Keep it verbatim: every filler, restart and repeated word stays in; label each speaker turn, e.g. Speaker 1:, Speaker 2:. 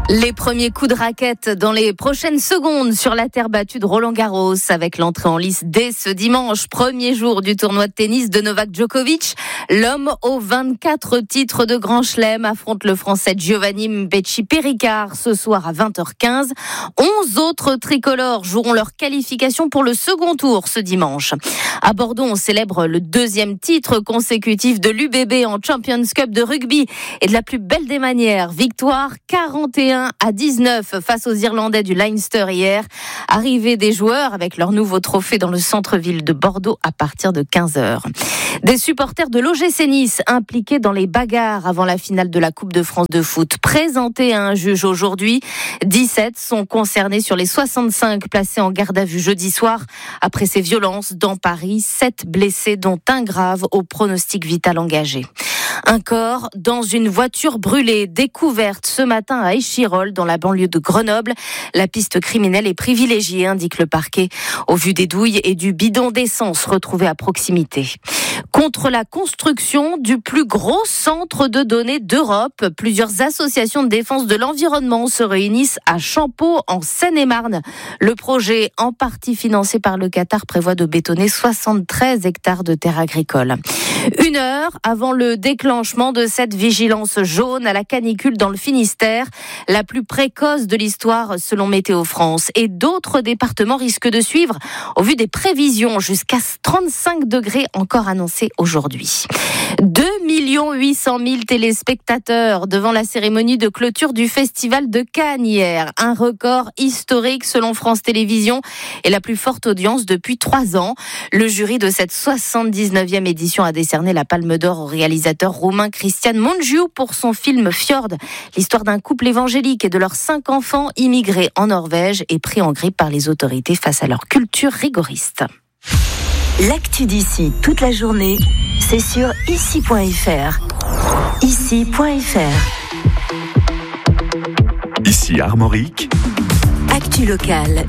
Speaker 1: Les premiers coups de raquette dans les prochaines secondes sur la terre battue de Roland-Garros avec l'entrée en lice dès ce dimanche, premier jour du tournoi de tennis de Novak Djokovic. L'homme aux vingt-quatre titres de Grand Chelem affronte le Français Giovanni Mpetshi-Péricard ce soir à vingt heures quinze. Onze autres tricolores joueront leur qualification pour le second tour ce dimanche. À Bordeaux, on célèbre le deuxième titre consécutif de l'U B B en Champions Cup de rugby et de la plus belle des manières. Victoire quarante et un à dix-neuf face aux Irlandais du Leinster hier. Arrivée des joueurs avec leur nouveau trophée dans le centre-ville de Bordeaux à partir de quinze heures. Des supporters de l'O G C Nice impliqués dans les bagarres avant la finale de la Coupe de France de foot. Présentés à un juge aujourd'hui, dix-sept sont concernés sur les soixante-cinq placés en garde à vue jeudi soir après ces violences dans Paris. sept blessés dont un grave au pronostic vital engagé. Un corps dans une voiture brûlée, découverte ce matin à Échirolles, dans la banlieue de Grenoble. La piste criminelle est privilégiée, indique le parquet, au vu des douilles et du bidon d'essence retrouvé à proximité. Contre la construction du plus gros centre de données d'Europe, plusieurs associations de défense de l'environnement se réunissent à Champeaux, en Seine-et-Marne. Le projet, en partie financé par le Qatar, prévoit de bétonner soixante-treize hectares de terres agricoles. Une heure avant le déclenchement de cette vigilance jaune à la canicule dans le Finistère, la plus précoce de l'histoire selon Météo France. Et d'autres départements risquent de suivre au vu des prévisions jusqu'à trente-cinq degrés encore annoncés aujourd'hui. deux millions huit cent mille téléspectateurs devant la cérémonie de clôture du Festival de Cannes hier. Un record historique selon France Télévisions et la plus forte audience depuis trois ans. Le jury de cette soixante-dix-neuvième édition a décerné la Palme d'Or au réalisateur roumain Cristian Mungiu pour son film Fjord, l'histoire d'un couple évangélique et de leurs cinq enfants immigrés en Norvège et pris en grippe par les autorités face à leur culture rigoriste.
Speaker 2: L'actu d'ici toute la journée, c'est sur ici point f r. ici point f r.
Speaker 3: Ici Armorique.
Speaker 2: Actu locale.